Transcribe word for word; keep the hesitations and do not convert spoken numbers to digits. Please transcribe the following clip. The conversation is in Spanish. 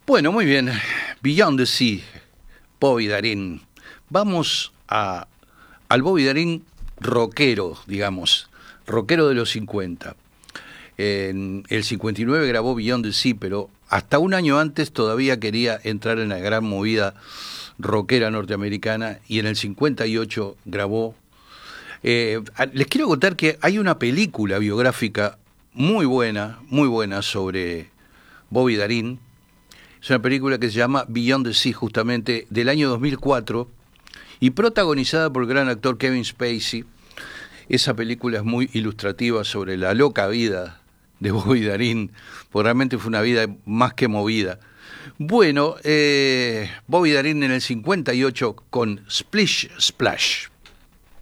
Bueno, muy bien. Beyond the Sea, Bobby Darin. Vamos a, al Bobby Darin rockero, digamos, rockero de los cincuenta. En el cincuenta y nueve grabó Beyond the Sea, pero hasta un año antes todavía quería entrar en la gran movida rockera norteamericana, y en el cincuenta y ocho grabó... Eh, les quiero contar que hay una película biográfica muy buena, muy buena sobre Bobby Darin. Es una película que se llama Beyond the Sea, justamente, del año dos mil cuatro, y protagonizada por el gran actor Kevin Spacey. Esa película es muy ilustrativa sobre la loca vida de Bobby Darin, porque realmente fue una vida más que movida. Bueno, eh, Bobby Darin en el cincuenta y ocho con Splish Splash.